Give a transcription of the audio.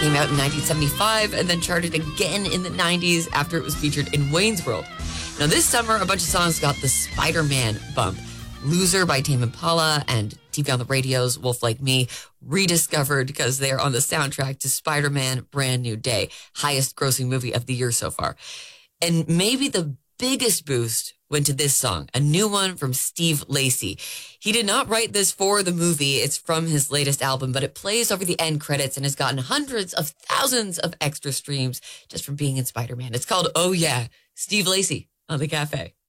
Came out in 1975 and then charted again in the 90s after it was featured in Wayne's World. Now, this summer, a bunch of songs got the Spider-Man bump. Loser by Tame Impala and TV on the Radio's Wolf Like Me rediscovered because they're on the soundtrack to Spider-Man Brand New Day, highest grossing movie of the year so far. And maybe the biggest boost went to this song, a new one from Steve Lacy. He did not write this for the movie. It's from his latest album, but it plays over the end credits and has gotten hundreds of thousands of extra streams just from being in Spider-Man. It's called Oh Yeah, Steve Lacy on The Cafe.